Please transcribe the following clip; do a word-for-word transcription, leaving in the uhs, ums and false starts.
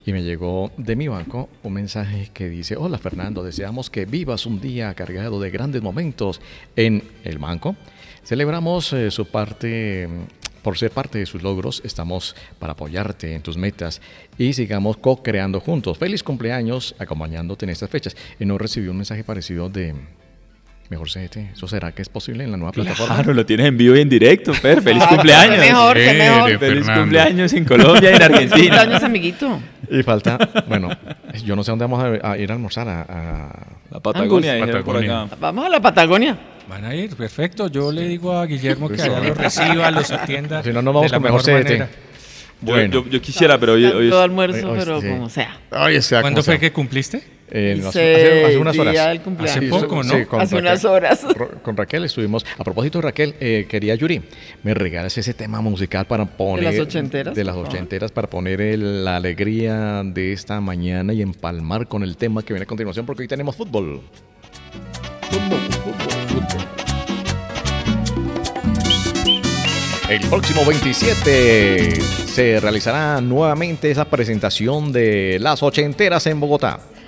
Y me llegó de mi banco un mensaje que dice: hola Fernando, deseamos que vivas un día cargado de grandes momentos en el banco. Celebramos eh, su parte, por ser parte de sus logros, estamos para apoyarte en tus metas y sigamos co-creando juntos. Feliz cumpleaños acompañándote en estas fechas. Y no recibí un mensaje parecido de Mejor C D T. ¿Eso será que es posible en la nueva plataforma? Claro, lo tienes en vivo y en directo, Fer. ¡Feliz Ah, cumpleaños! Qué mejor, qué mejor. Feliz Fernando. cumpleaños en Colombia y en Feliz Argentina. cumpleaños, amiguito. Y falta, bueno, yo no sé dónde vamos a, a ir a almorzar. A, a- La Patagonia, Angus. dijeron por Patagonia. acá. Vamos a la Patagonia. Van a ir, perfecto. Yo le digo a Guillermo que allá los reciba, los atienda. Si no, nos vamos de la con Mejor mejor C D T. manera. Yo, Bueno. yo, yo quisiera, pero hoy, hoy es- Todo almuerzo, hoy- hoy pero sí. como sea. Ay, sea ¿Cuándo como fue sea. que cumpliste? Eh, no, Hice hace, hace unas día horas. del cumpleaños. Hace poco, ¿no? Sí, con Hace Raquel. unas horas. Ro- Con Raquel estuvimos. A propósito de Raquel, eh, quería Yuri, ¿me regalas ese tema musical para poner. las ochenteras, De las por favor? ochenteras, para poner el- la alegría de esta mañana y empalmar con el tema que viene a continuación, porque hoy tenemos fútbol. Fútbol, fútbol, fútbol. El próximo veintisiete se realizará nuevamente esa presentación de las ochenteras en Bogotá.